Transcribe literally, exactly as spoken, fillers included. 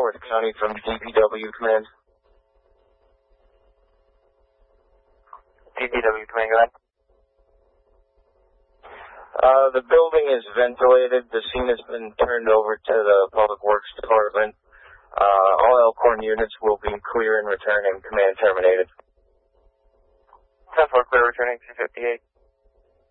North County from D P W Command. D P W Command, go ahead. Uh, the building is ventilated. The scene has been turned over to the Public Works Department. Uh, all Elkhorn units will be clear and returning. Command terminated. ten four, clear returning two fifty-eight.